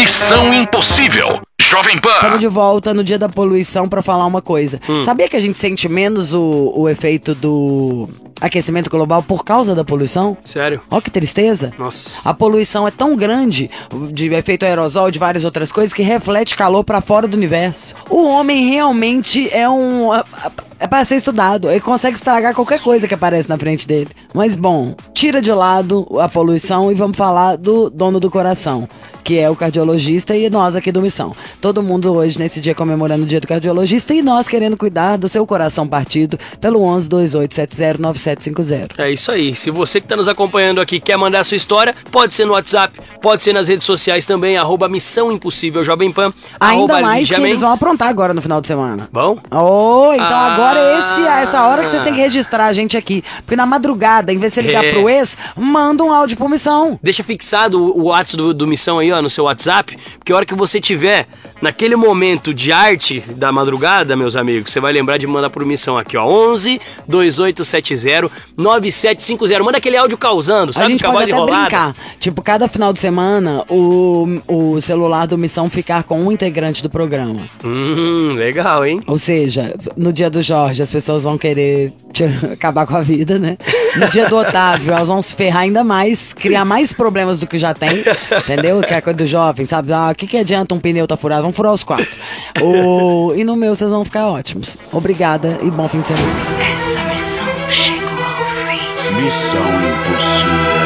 Missão Impossível. Jovem Pan. Estamos de volta no dia da poluição pra falar uma coisa. Sabia que a gente sente menos o efeito do aquecimento global por causa da poluição? Sério? Ó que tristeza. Nossa. A poluição é tão grande, de efeito aerosol, de várias outras coisas, que reflete calor pra fora do universo. O homem realmente é para ser estudado. Ele consegue estragar qualquer coisa que aparece na frente dele. Mas bom, tira de lado a poluição e vamos falar do dono do coração, que é o cardiologista e nós aqui do Missão. Todo mundo hoje nesse dia comemorando o dia do cardiologista e nós querendo cuidar do seu coração partido pelo 1128709750. É isso aí. Se você que está nos acompanhando aqui quer mandar a sua história, pode ser no WhatsApp, pode ser nas redes sociais também, @Missão Impossível Jovem Pan. Ainda mais que eles vão aprontar agora no final de semana. Bom? Então agora essa hora que vocês têm que registrar a gente aqui. Porque na madrugada, em vez de você ligar pro ex, manda um áudio pro Missão. Deixa fixado o WhatsApp do Missão aí, ó, no seu WhatsApp, porque a hora que você tiver naquele momento de arte da madrugada, meus amigos, você vai lembrar de mandar pro Missão aqui, ó, 11-2870-9750. Manda aquele áudio causando, sabe? A gente pode até brincar. Tipo, cada final de semana, o celular do Missão ficar com um integrante do programa. Legal, hein? Ou seja, no dia do Jorge, as pessoas vão querer acabar com a vida, né? No dia do Otávio, elas vão se ferrar ainda mais, criar mais problemas do que já tem, entendeu? Que é a coisa do jovem, sabe? O que adianta um pneu tá furado? Vamos furar os 4. E no meu, vocês vão ficar ótimos. Obrigada e bom fim de semana. Essa missão chegou ao fim. Missão Impossível.